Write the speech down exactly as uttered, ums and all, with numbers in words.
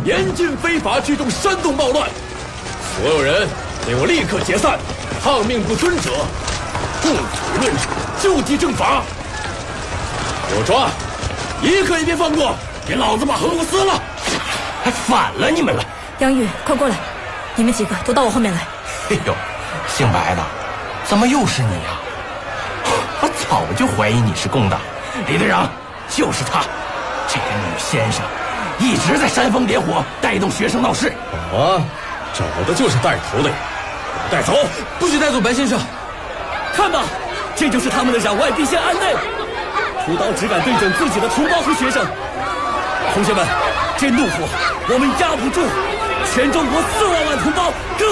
严禁非法聚众煽动暴乱，所有人给我立刻解散，抗命不遵者，共处论处，就地正法。给我抓，一个也别放过，给老子把横幅撕了！ 还反了你们了！ 杨玉，快过来，你们几个都到我后面来。 哎呦，姓白的，怎么又是你呀、啊？我早就怀疑你是共党。李队长，就是他，这个女先生一直在煽风点火，带动学生闹事。 啊，找的就是带头的人，带走， 不许带走白先生。 看吧，这就是他们的攘外必先安内，屠刀只敢对准自己的同胞和学生。同学们，这怒火我们压不住，全中国四万万同胞更